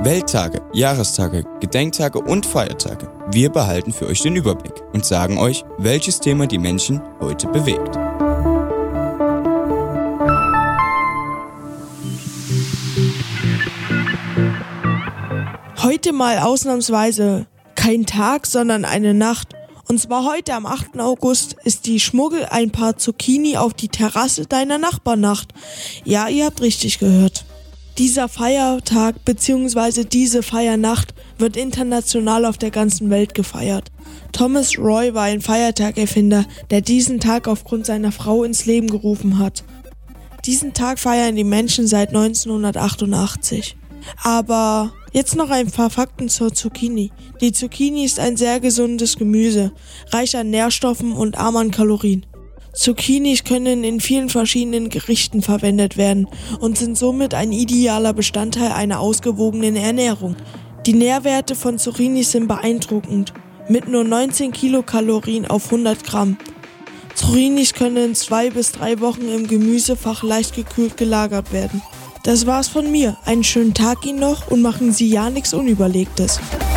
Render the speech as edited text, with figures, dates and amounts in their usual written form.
Welttage, Jahrestage, Gedenktage und Feiertage. Wir behalten für euch den Überblick und sagen euch, welches Thema die Menschen heute bewegt. Heute mal ausnahmsweise kein Tag, sondern eine Nacht. Und zwar heute am 8. August ist die Schmuggel ein paar Zucchini auf die Terrasse deiner Nachbarnacht. Ja, ihr habt richtig gehört. Dieser Feiertag bzw. diese Feiernacht wird international auf der ganzen Welt gefeiert. Thomas Roy war ein Feiertagerfinder, der diesen Tag aufgrund seiner Frau ins Leben gerufen hat. Diesen Tag feiern die Menschen seit 1988. Aber jetzt noch ein paar Fakten zur Zucchini. Die Zucchini ist ein sehr gesundes Gemüse, reich an Nährstoffen und arm an Kalorien. Zucchinis können in vielen verschiedenen Gerichten verwendet werden und sind somit ein idealer Bestandteil einer ausgewogenen Ernährung. Die Nährwerte von Zucchinis sind beeindruckend, mit nur 19 Kilokalorien auf 100 Gramm. Zucchinis können 2 bis 3 Wochen im Gemüsefach leicht gekühlt gelagert werden. Das war's von mir. Einen schönen Tag Ihnen noch und machen Sie ja nichts Unüberlegtes.